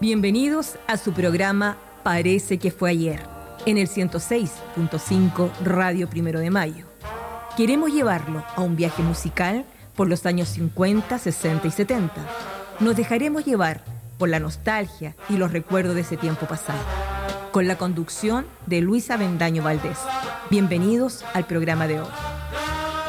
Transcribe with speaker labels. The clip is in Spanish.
Speaker 1: Bienvenidos a su programa Parece que fue ayer, en el 106.5 Radio 1 de Mayo. Queremos llevarlo a un viaje musical por los años 50, 60 y 70. Nos dejaremos llevar por la nostalgia y los recuerdos de ese tiempo pasado. Con la conducción de Luisa Bendaño Valdés. Bienvenidos al programa de hoy.